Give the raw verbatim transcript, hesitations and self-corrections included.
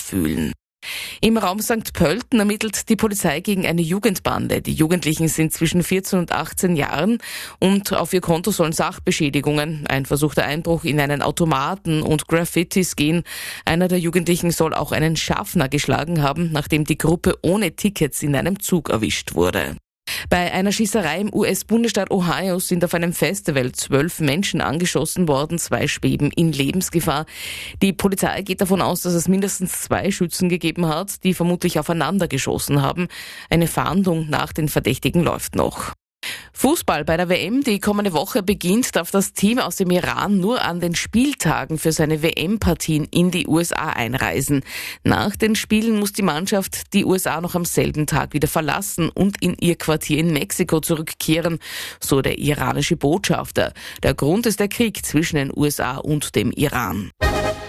fühlen. Im Raum Sankt Pölten ermittelt die Polizei gegen eine Jugendbande. Die Jugendlichen sind zwischen vierzehn und achtzehn Jahren und auf ihr Konto sollen Sachbeschädigungen, ein versuchter Einbruch in einen Automaten und Graffitis gehen. Einer der Jugendlichen soll auch einen Schaffner geschlagen haben, nachdem die Gruppe ohne Tickets in einem Zug erwischt wurde. Bei einer Schießerei im U S-Bundesstaat Ohio sind auf einem Festival zwölf Menschen angeschossen worden, zwei schweben in Lebensgefahr. Die Polizei geht davon aus, dass es mindestens zwei Schützen gegeben hat, die vermutlich aufeinander geschossen haben. Eine Fahndung nach den Verdächtigen läuft noch. Fußball bei der W M, die kommende Woche beginnt, darf das Team aus dem Iran nur an den Spieltagen für seine W M-Partien in die U S A einreisen. Nach den Spielen muss die Mannschaft die U S A noch am selben Tag wieder verlassen und in ihr Quartier in Mexiko zurückkehren, so der iranische Botschafter. Der Grund ist der Krieg zwischen den U S A und dem Iran.